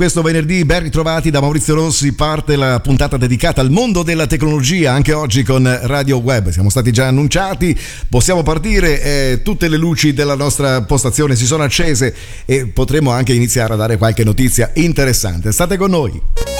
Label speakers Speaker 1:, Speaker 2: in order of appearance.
Speaker 1: Questo venerdì ben ritrovati da Maurizio Rossi, parte la puntata dedicata al mondo della tecnologia, anche oggi con Radio Web. Siamo stati già annunciati, possiamo partire, tutte le luci della nostra postazione si sono accese e potremo anche iniziare a dare qualche notizia interessante. State con noi.